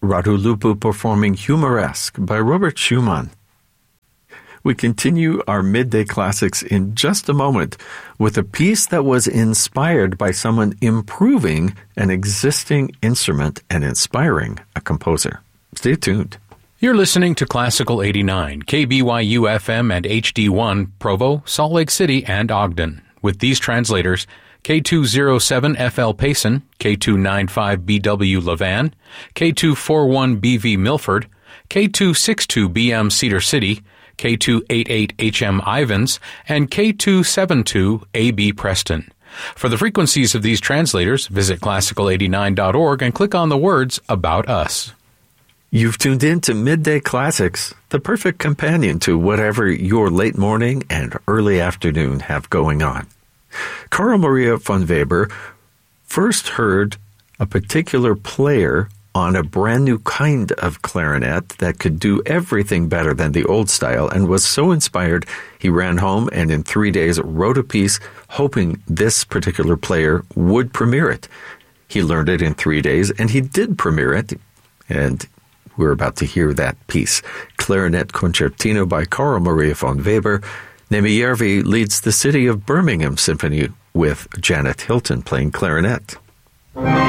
Radulupu performing Humoresque by Robert Schumann. We continue our Midday Classics in just a moment with a piece that was inspired by someone improving an existing instrument and inspiring a composer. Stay tuned. You're listening to Classical 89, KBYU FM and HD1, Provo, Salt Lake City, and Ogden, with these translators: K207FL Payson, K295BW Levan, K241BV Milford, K262BM Cedar City, K288HM Ivans, and K272AB Preston. For the frequencies of these translators, visit classical89.org and click on the words About Us. You've tuned in to Midday Classics, the perfect companion to whatever your late morning and early afternoon have going on. Carl Maria von Weber first heard a particular player on a brand new kind of clarinet that could do everything better than the old style, and was so inspired he ran home and in 3 days wrote a piece hoping this particular player would premiere it. He learned it in 3 days, and he did premiere it, and we're about to hear that piece. Clarinet Concertino by Carl Maria von Weber. Nemi Järvi leads the City of Birmingham Symphony with Janet Hilton playing clarinet.